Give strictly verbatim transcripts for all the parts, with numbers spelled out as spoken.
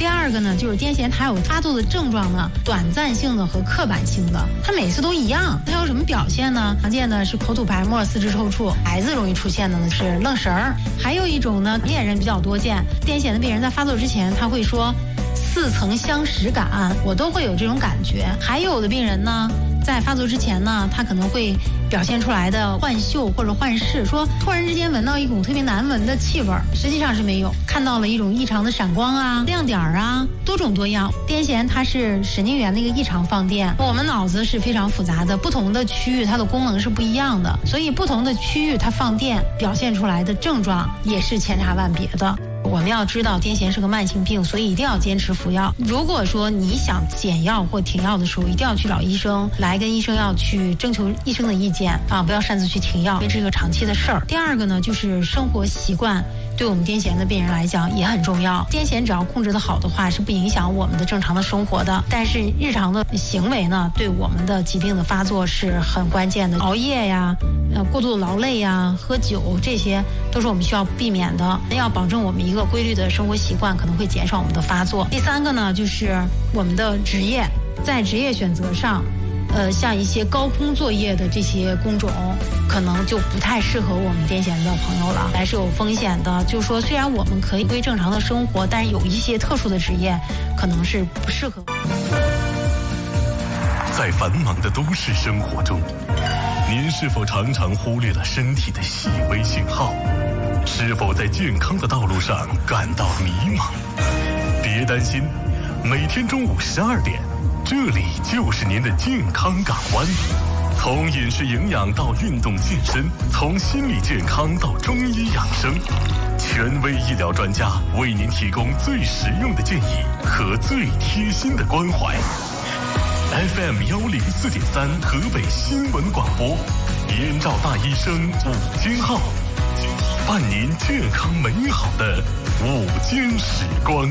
第二个呢，就是癫痫它有发作的症状呢，短暂性的和刻板性的，它每次都一样。它有什么表现呢？常见的是口吐白沫、四肢抽搐，孩子容易出现的呢是愣神儿，还有一种呢，恋人比较多见。癫痫的病人在发作之前，他会说似曾相识感，我都会有这种感觉。还有的病人呢，在发作之前呢，他可能会表现出来的幻嗅或者幻视，说突然之间闻到一股特别难闻的气味，实际上是没有，看到了一种异常的闪光啊、亮点啊，多种多样。癫痫它是神经元的一个异常放电，我们脑子是非常复杂的，不同的区域它的功能是不一样的，所以不同的区域它放电表现出来的症状也是千差万别的。我们要知道癫痫是个慢性病，所以一定要坚持服药。如果说你想减药或停药的时候，一定要去找医生，来跟医生要去征求医生的意见啊，不要擅自去停药，因为这是个长期的事儿。第二个呢，就是生活习惯对我们癫痫的病人来讲也很重要。癫痫只要控制得好的话，是不影响我们的正常的生活的。但是日常的行为呢，对我们的疾病的发作是很关键的。熬夜呀，呃，过度的劳累呀，喝酒，这些都是我们需要避免的。要保证我们一个规律的生活习惯，可能会减少我们的发作。第三个呢，就是我们的职业，在职业选择上。呃，像一些高空作业的这些工种，可能就不太适合我们癫痫的朋友了，还是有风险的。就是说，虽然我们可以归正常的生活，但是有一些特殊的职业可能是不适合。 在繁忙的都市生活中，您是否常常忽略了身体的细微信号？是否在健康的道路上感到迷茫？别担心，每天中午十二点。这里就是您的健康港湾，从饮食营养到运动健身，从心理健康到中医养生，权威医疗专家为您提供最实用的建议和最贴心的关怀。F M 幺零四点三河北新闻广播，燕赵大医生午间号，伴您健康美好的午间时光。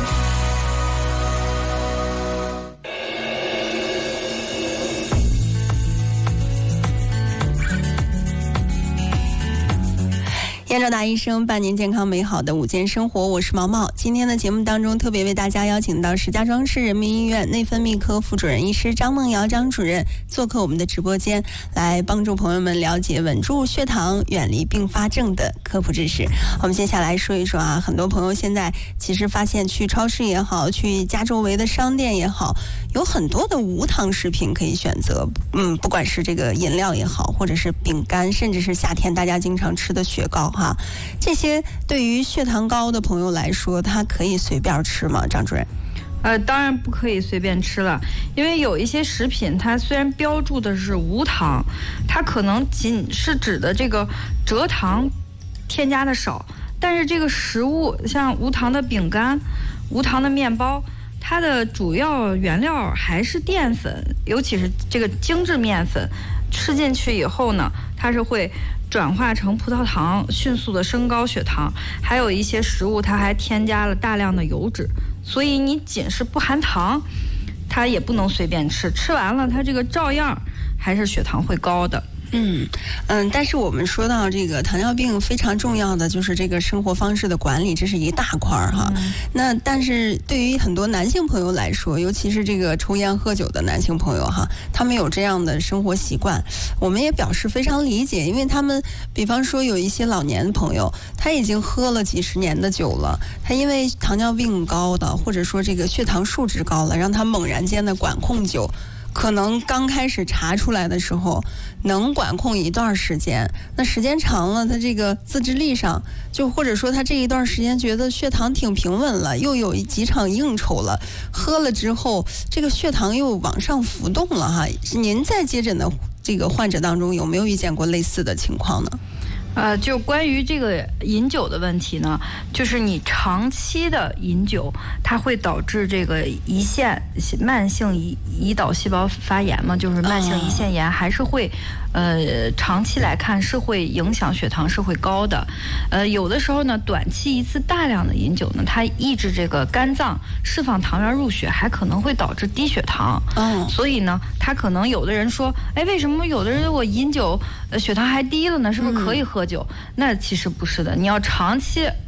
燕赵大医生伴您健康美好的午间生活，我是毛毛。今天的节目当中特别为大家邀请到石家庄市人民医院内分泌科副主任医师张梦瑶张主任做客我们的直播间，来帮助朋友们了解稳住血糖、远离并发症的科普知识。我们接下来说一说啊，很多朋友现在其实发现去超市也好，去家周围的商店也好，有很多的无糖食品可以选择。嗯，不管是这个饮料也好，或者是饼干，甚至是夏天大家经常吃的雪糕哈。这些对于血糖高的朋友来说，他可以随便吃吗？张主任？ 呃，当然不可以随便吃了，因为有一些食品它虽然标注的是无糖，它可能仅是指的这个蔗糖添加的少，但是这个食物像无糖的饼干、无糖的面包，它的主要原料还是淀粉，尤其是这个精制面粉，吃进去以后呢，它是会转化成葡萄糖，迅速的升高血糖。还有一些食物它还添加了大量的油脂，所以你仅是不含糖，它也不能随便吃，吃完了它这个照样还是血糖会高的。 嗯嗯，但是我们说到这个糖尿病非常重要的就是这个生活方式的管理，这是一大块儿哈。嗯、那但是对于很多男性朋友来说，尤其是这个抽烟喝酒的男性朋友哈，他们有这样的生活习惯，我们也表示非常理解，因为他们比方说有一些老年朋友，他已经喝了几十年的酒了，他因为糖尿病高的，或者说这个血糖数值高了，让他猛然间的管控酒。可能刚开始查出来的时候能管控一段时间，那时间长了他这个自制力上，就或者说他这一段时间觉得血糖挺平稳了，又有几场应酬了，喝了之后这个血糖又往上浮动了哈。您在接诊的这个患者当中有没有遇见过类似的情况呢？ 呃，就关于这个饮酒的问题呢，就是你长期的饮酒，它会导致这个胰腺慢性胰胰岛细胞发炎嘛，就是慢性胰腺炎，还是会，呃，长期来看是会影响血糖，是会高的。呃，有的时候呢，短期一次大量的饮酒呢，它抑制这个肝脏释放糖原入血，还可能会导致低血糖。嗯，所以呢，他可能有的人说，哎，为什么有的人我饮酒，呃，血糖还低了呢？是不是可以喝酒？嗯，那其实不是的，你要长期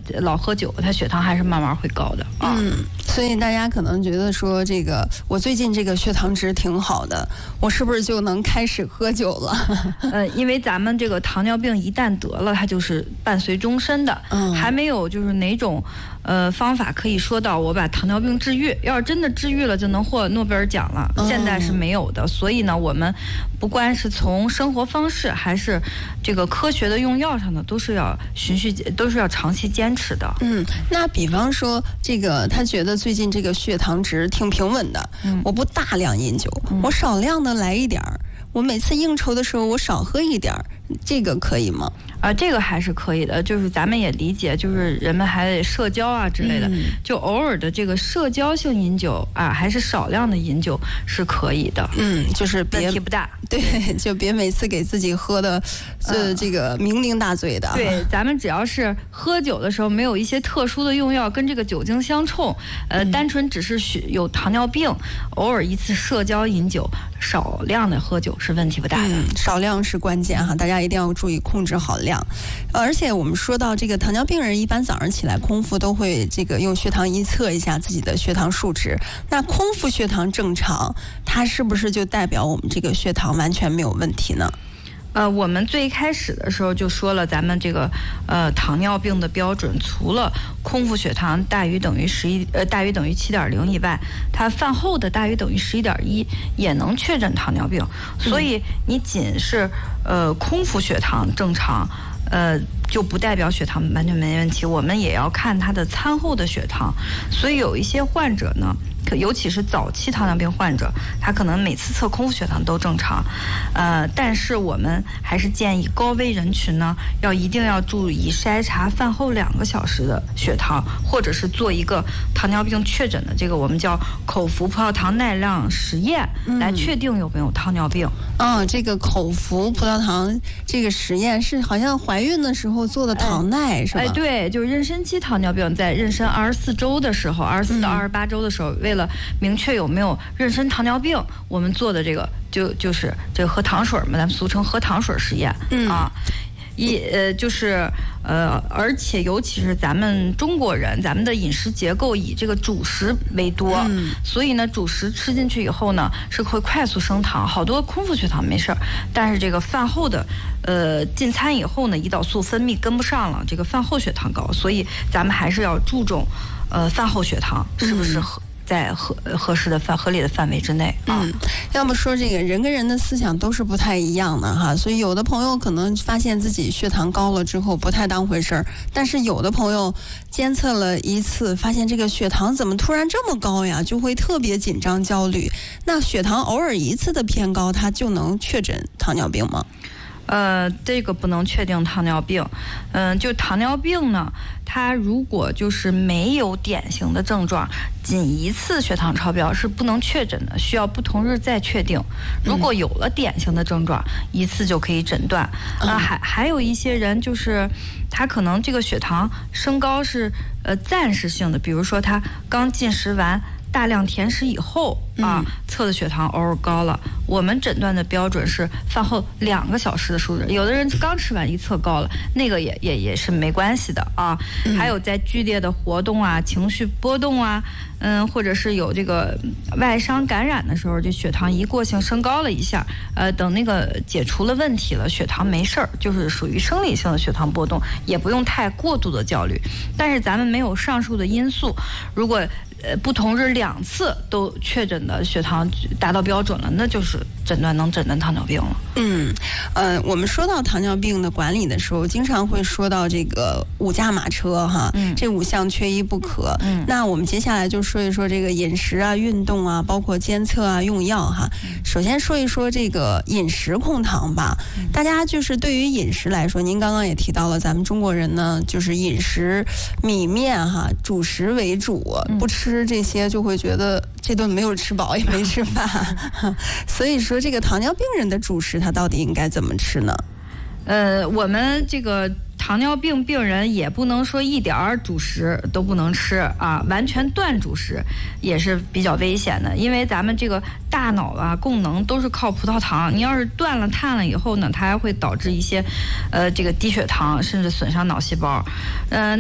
老喝酒，他血糖还是慢慢会高的啊。 嗯，所以大家可能觉得说，这个我最近这个血糖值挺好的，我是不是就能开始喝酒了？ 呃，因为咱们这个糖尿病一旦得了，它就是伴随终身的，嗯，还没有就是哪种呃方法可以说到我把糖尿病治愈，要是真的治愈了就能获诺贝尔奖了，嗯、现在是没有的。所以呢，我们不管是从生活方式还是这个科学的用药上呢，都是要循序，都是要长期坚持的。 嗯，那比方说这个他觉得最近这个血糖值挺平稳的，嗯、我不大量饮酒，嗯、我少量的来一点儿，我每次应酬的时候我少喝一点儿，这个可以吗？ 啊，这个还是可以的，就是咱们也理解，就是人们还得社交啊之类的，嗯、就偶尔的这个社交性饮酒啊，还是少量的饮酒是可以的。 嗯，就是别问题不大， 对，就别每次给自己喝的这这个酩酊大醉的。 对，咱们只要是喝酒的时候没有一些特殊的用药跟这个酒精相冲，呃，嗯、单纯只是有糖尿病，偶尔一次社交饮酒，少量的喝酒是问题不大的。 嗯、少量是关键哈，大家一定要注意控制好量。而且我们说到这个糖尿病人，一般早上起来空腹都会这个用血糖仪测一下自己的血糖数值。那空腹血糖正常，它是不是就代表我们这个血糖完全没有问题呢？ 呃，我们最开始的时候就说了，咱们这个呃糖尿病的标准，除了空腹血糖大于等于十一呃大于等于七点零以外，它饭后的大于等于十一点一也能确诊糖尿病。所以你仅是呃空腹血糖正常。呃，就不代表血糖完全没问题，我们也要看他的餐后的血糖。所以有一些患者呢，尤其是早期糖尿病患者，他可能每次测空腹血糖都正常，呃，但是我们还是建议高危人群呢，要一定要注意筛查饭后两个小时的血糖，或者是做一个糖尿病确诊的这个我们叫口服葡萄糖耐量实验，嗯、来确定有没有糖尿病。 哦，这个口服葡萄糖这个实验是好像怀孕的时候做的糖耐、哎、是吧？ 哎，对，就是妊娠期糖尿病在妊娠二十四周的时候，二十四到二十八周的时候，为了明确有没有妊娠糖尿病，我们做的这个就就是这个喝糖水嘛，咱们俗称喝糖水实验、嗯、啊。一呃就是呃，而且尤其是咱们中国人，咱们的饮食结构以这个主食为多，嗯、所以呢，主食吃进去以后呢，是会快速升糖。好多空腹血糖没事儿，但是这个饭后的呃进餐以后呢，胰岛素分泌跟不上了，这个饭后血糖高，所以咱们还是要注重呃饭后血糖是不是合。嗯在合合适的范合理的范围之内啊。 嗯，要么说这个人跟人的思想都是不太一样的哈，所以有的朋友可能发现自己血糖高了之后不太当回事儿，但是有的朋友监测了一次，发现这个血糖怎么突然这么高呀，就会特别紧张焦虑。那血糖偶尔一次的偏高，它就能确诊糖尿病吗？ 呃，这个不能确定糖尿病。嗯、呃，就糖尿病呢，它如果就是没有典型的症状，仅一次血糖超标是不能确诊的，需要不同日再确定。如果有了典型的症状，一次就可以诊断。啊、呃，还还有一些人就是他可能这个血糖升高是呃暂时性的，比如说他刚进食完大量甜食以后啊，测的血糖偶尔高了，我们诊断的标准是饭后两个小时的数值。有的人刚吃完一测高了，那个也也也是没关系的啊。还有在剧烈的活动啊、情绪波动啊，嗯，或者是有这个外伤感染的时候，这血糖一过性升高了一下，呃，等那个解除了问题了，血糖没事儿，就是属于生理性的血糖波动，也不用太过度的焦虑。但是咱们没有上述的因素，如果呃，不同日两次都确诊的血糖达到标准了，那就是诊断能诊断糖尿病了。 嗯，呃，我们说到糖尿病的管理的时候，经常会说到这个五驾马车哈，嗯、这五项缺一不可。嗯，那我们接下来就说一说这个饮食啊、运动啊，包括监测啊、用药哈。嗯、首先说一说这个饮食控糖吧。嗯、大家就是对于饮食来说，您刚刚也提到了，咱们中国人呢，就是饮食米面哈，主食为主，不吃。吃这些就会觉得这顿没有吃饱也没吃饭，所以说这个糖尿病人的主食他到底应该怎么吃呢？ 呃，我们这个糖尿病病人也不能说一点儿主食都不能吃啊，完全断主食也是比较危险的，因为咱们这个大脑啊功能都是靠葡萄糖，你要是断了碳了以后呢，它还会导致一些呃这个低血糖，甚至损伤脑细胞。呃，那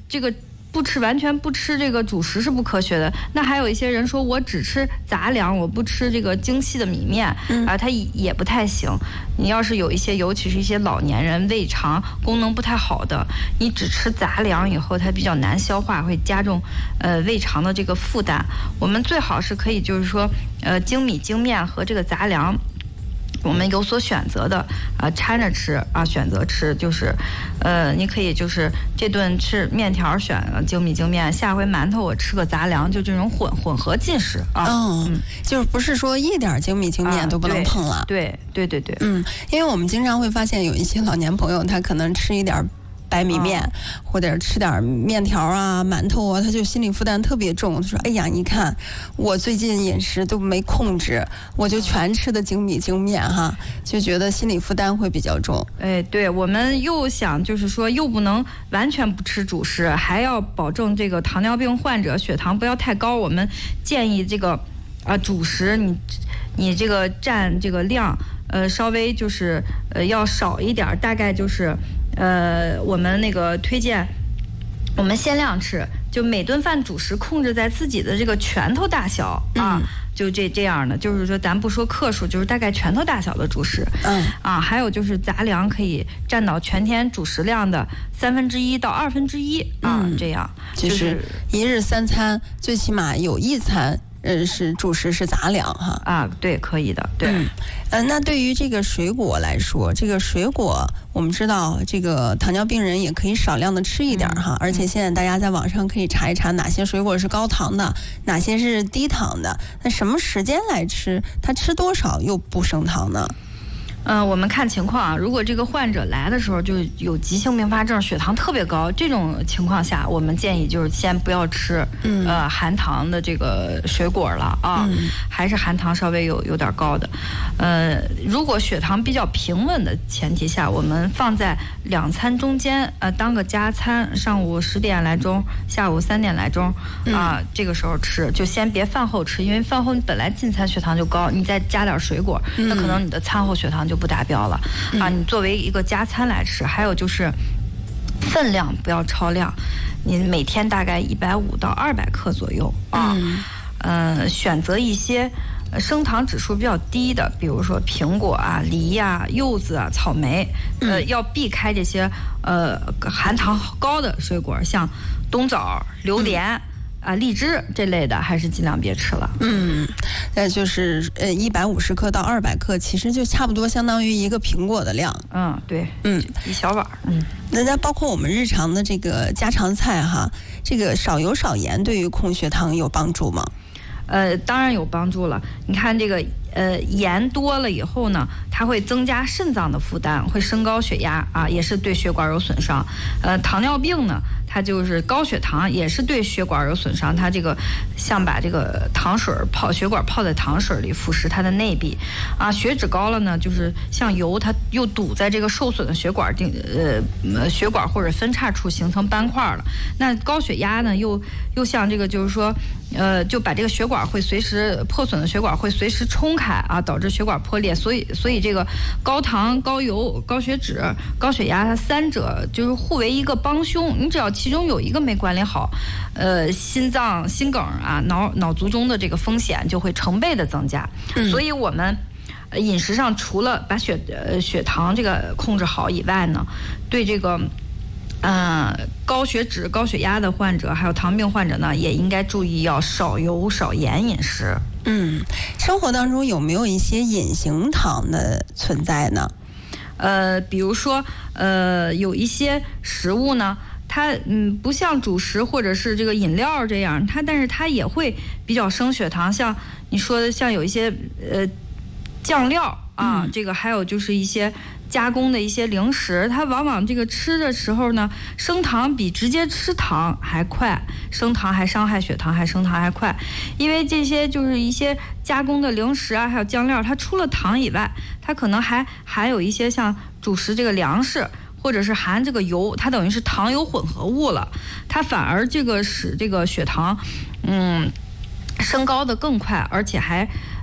这个。不吃完全不吃这个主食是不科学的。那还有一些人说我只吃杂粮，我不吃这个精细的米面，嗯、啊，它也不太行。你要是有一些，尤其是一些老年人胃肠功能不太好的，你只吃杂粮以后，它比较难消化，会加重呃胃肠的这个负担。我们最好是可以就是说，呃，精米精面和这个杂粮。我们有所选择的啊，掺着吃啊，选择吃就是，呃，你可以就是这顿吃面条选精米精面，下回馒头我吃个杂粮，就这种混混合进食啊。 哦、嗯，就是不是说一点精米精面都不能碰了。 啊、对对对对， 嗯，因为我们经常会发现有一些老年朋友，他可能吃一点白米面，哦、或者吃点面条啊、馒头啊，他就心理负担特别重。他说：“哎呀，你看我最近饮食都没控制，我就全吃的精米精面哈，就觉得心理负担会比较重。” 哎，对，我们又想就是说，又不能完全不吃主食，还要保证这个糖尿病患者血糖不要太高。我们建议这个啊、呃、主食你你这个占这个量呃稍微就是呃要少一点，大概就是。呃，我们那个推荐，我们限量吃，就每顿饭主食控制在自己的这个拳头大小啊，嗯、就这这样的，就是说咱不说克数，就是大概拳头大小的主食。嗯啊，还有就是杂粮可以占到全天主食量的三分之一到二分之一啊，嗯、这样就是一日三餐，最起码有一餐。呃，是主食是杂粮哈啊，对，可以的，对， 嗯，呃，那对于这个水果来说，这个水果我们知道，这个糖尿病人也可以少量的吃一点哈，嗯、而且现在大家在网上可以查一查哪些水果是高糖的，哪些是低糖的，那什么时间来吃，它吃多少又不升糖呢？ 嗯、呃，我们看情况啊。如果这个患者来的时候就有急性并发症，血糖特别高，这种情况下，我们建议就是先不要吃，嗯、呃，含糖的这个水果了啊，嗯、还是含糖稍微有有点高的。呃，如果血糖比较平稳的前提下，我们放在两餐中间，呃，当个加餐，上午十点来钟，下午三点来钟啊、呃，这个时候吃，就先别饭后吃，因为饭后你本来进餐血糖就高，你再加点水果，那可能你的餐后血糖就不达标了、嗯、啊！你作为一个加餐来吃，还有就是分量不要超量，你每天大概一百五到二百克左右啊。嗯，呃，选择一些升糖指数比较低的，比如说苹果啊、梨呀、啊、柚子啊、草莓，呃，嗯、要避开这些呃含糖高的水果，像冬枣、榴莲。嗯啊，荔枝这类的还是尽量别吃了。 嗯，那就是呃一百五十克到二百克，其实就差不多相当于一个苹果的量。 嗯，对，嗯，一小碗。嗯， 那那包括我们日常的这个家常菜哈，这个少油少盐对于控血糖有帮助吗？ 呃，当然有帮助了。你看这个呃盐多了以后呢，它会增加肾脏的负担，会升高血压啊，也是对血管有损伤。呃，糖尿病呢，它就是高血糖，也是对血管有损伤。它这个像把这个糖水泡血管泡在糖水里，腐蚀它的内壁啊。血脂高了呢，就是像油，它又堵在这个受损的血管定呃血管或者分叉处形成斑块了。那高血压呢，又又像这个就是说。呃，就把这个血管会随时破损的血管会随时冲开啊，导致血管破裂。所以，所以这个高糖、高油、高血脂、高血压，它三者就是互为一个帮凶。你只要其中有一个没管理好，呃，心脏、心梗啊、脑脑卒中的这个风险就会成倍的增加。嗯、所以我们饮食上除了把血呃血糖这个控制好以外呢，对这个。嗯，高血脂、高血压的患者，还有糖病患者呢，也应该注意要少油少盐饮食。 嗯，生活当中有没有一些隐形糖的存在呢？ 呃，比如说，呃，有一些食物呢，它嗯不像主食或者是这个饮料这样，它但是它也会比较升血糖，像你说的，像有一些呃酱料啊，嗯、这个还有就是一些。加工的一些零食，它往往这个吃的时候呢，升糖比直接吃糖还快，升糖还伤害血糖，还升糖还快，因为这些就是一些加工的零食啊，还有酱料，它除了糖以外，它可能还含有一些像主食这个粮食，或者是含这个油，它等于是糖油混合物了，它反而这个使这个血糖，嗯。升高的更快，而且还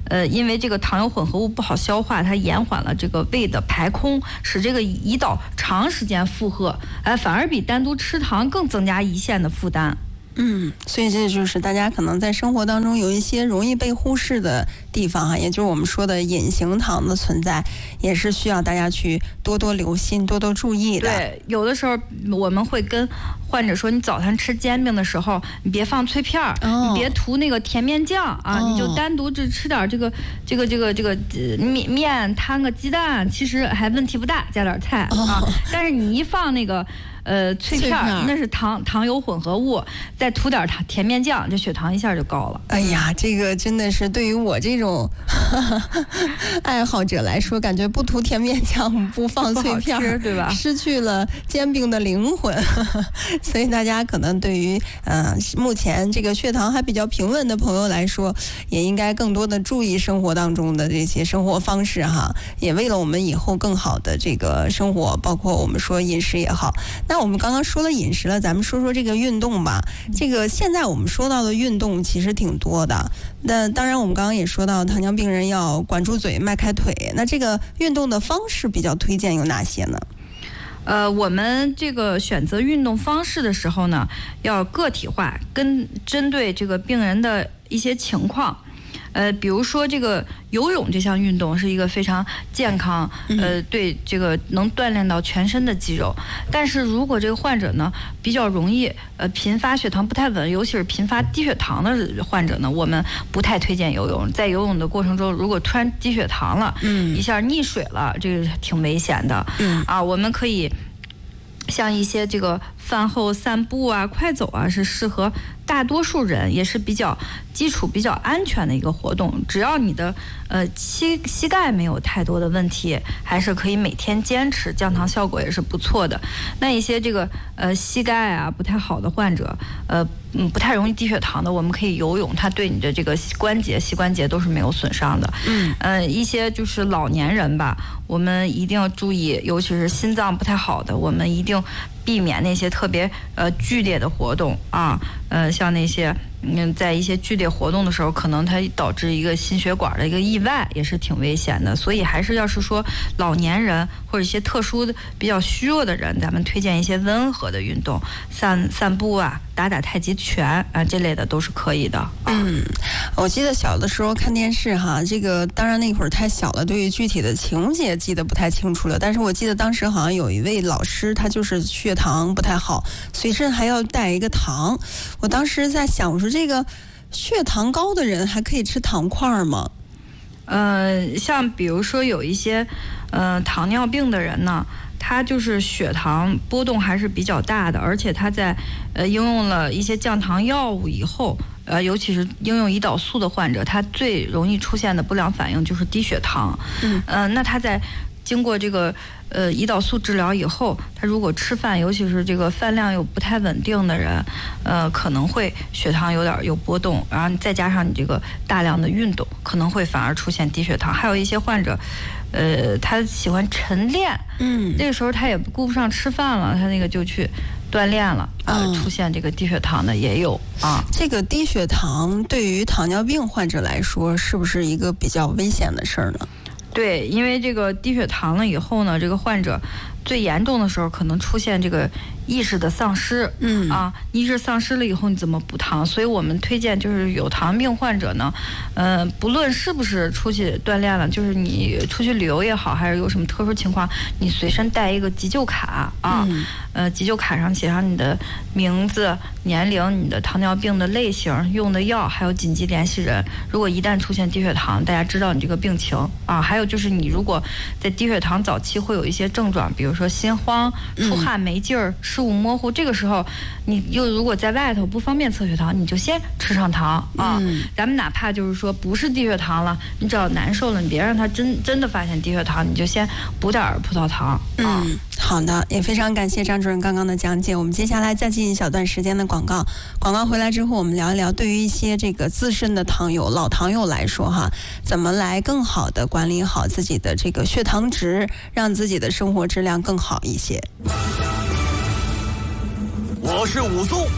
呃，因为这个糖油混合物不好消化，它延缓了这个胃的排空，使这个胰岛长时间负荷，呃，反而比单独吃糖更增加胰腺的负担。 嗯，所以这就是大家可能在生活当中有一些容易被忽视的地方哈，也就是我们说的隐形糖的存在，也是需要大家去多多留心、多多注意的。 对，有的时候我们会跟患者说，你早餐吃煎饼的时候，你别放脆片儿，哦、你别涂那个甜面酱啊，哦、你就单独只吃点这个这个这个这个面面摊个鸡蛋，其实还问题不大，加点菜、哦、啊。但是你一放那个。呃，脆片儿那是糖糖油混合物，再涂点糖甜面酱，这血糖一下就高了。 哎呀，这个真的是对于我这种呵呵爱好者来说，感觉不涂甜面酱，不放脆片儿， 对吧？ 失去了煎饼的灵魂。所以大家可能对于呃目前这个血糖还比较平稳的朋友来说，也应该更多的注意生活当中的这些生活方式哈，也为了我们以后更好的这个生活，包括我们说饮食也好。那我们刚刚说了饮食了，咱们说说这个运动吧。这个现在我们说到的运动其实挺多的。那当然，我们刚刚也说到，糖尿病人要管住嘴、迈开腿。那这个运动的方式比较推荐有哪些呢？ 呃，我们这个选择运动方式的时候呢，要个体化，跟针对这个病人的一些情况。呃，比如说这个游泳这项运动是一个非常健康，呃，对这个能锻炼到全身的肌肉。但是如果这个患者呢比较容易呃频发血糖不太稳，尤其是频发低血糖的患者呢，我们不太推荐游泳。在游泳的过程中，如果突然低血糖了，嗯，一下溺水了，这个挺危险的。嗯啊，我们可以像一些这个饭后散步啊、快走啊，是适合大多数人，也是比较基础、比较安全的一个活动。只要你的呃膝膝盖没有太多的问题，还是可以每天坚持，降糖效果也是不错的。那一些这个呃膝盖啊不太好的患者，呃嗯不太容易低血糖的，我们可以游泳，它对你的这个关节、膝关节都是没有损伤的。嗯，呃一些就是老年人吧，我们一定要注意，尤其是心脏不太好的，我们一定避免那些特别呃剧烈的活动啊，呃像那些嗯在一些剧烈活动的时候，可能它导致一个心血管的一个意外，也是挺危险的。所以还是要是说老年人或者一些特殊的比较虚弱的人，咱们推荐一些温和的运动，散散步啊，打打太极拳啊这类的都是可以的。啊、 嗯，我记得小的时候看电视哈，这个当然那会儿太小了，对于具体的情节记得不太清楚了，但是我记得当时好像有一位老师，他就是血糖不太好，随身还要带一个糖。我当时在想，我说这个血糖高的人还可以吃糖块吗？ 呃，像比如说有一些呃糖尿病的人呢，他就是血糖波动还是比较大的，而且他在呃应用了一些降糖药物以后，呃，尤其是应用胰岛素的患者，他最容易出现的不良反应就是低血糖。嗯，呃，那他在经过这个呃胰岛素治疗以后，他如果吃饭，尤其是这个饭量又不太稳定的人，呃，可能会血糖有点有波动，然后再加上你这个大量的运动，可能会反而出现低血糖。还有一些患者，呃，他喜欢晨练，嗯，那个时候他也顾不上吃饭了，他那个就去锻炼了，啊、呃，出现这个低血糖的也有啊。 这个低血糖对于糖尿病患者来说，是不是一个比较危险的事儿呢？ 对，因为这个低血糖了以后呢，这个患者最严重的时候可能出现这个意识的丧失，嗯啊，意识丧失了以后你怎么补糖？所以我们推荐就是有糖病患者呢，呃，不论是不是出去锻炼了，就是你出去旅游也好，还是有什么特殊情况，你随身带一个急救卡啊，嗯、呃，急救卡上写上你的名字、年龄、你的糖尿病的类型、用的药，还有紧急联系人。如果一旦出现低血糖，大家知道你这个病情啊。还有就是你如果在低血糖早期会有一些症状，比如说心慌、出汗没劲儿、视物模糊，这个时候你又如果在外头不方便测血糖，你就先吃上糖啊。嗯、咱们哪怕就是说不是低血糖了，你只要难受了，你别让他真真的发现低血糖，你就先补点葡萄糖。 嗯，啊、好的，也非常感谢张主任刚刚的讲解。我们接下来再进一小段时间的广告，广告回来之后，我们聊一聊对于一些这个自身的糖友、老糖友来说哈，怎么来更好的管理好自己的这个血糖值，让自己的生活质量更好一些。 我是武松，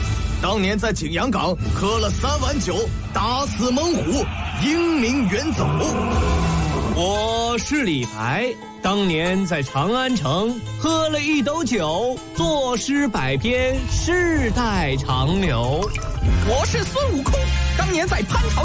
当年在景阳冈喝了三碗酒，打死猛虎，英名远走。 我是李白，当年在长安城喝了一斗酒，作诗百篇，世代长流。 我是孙悟空，当年在蟠桃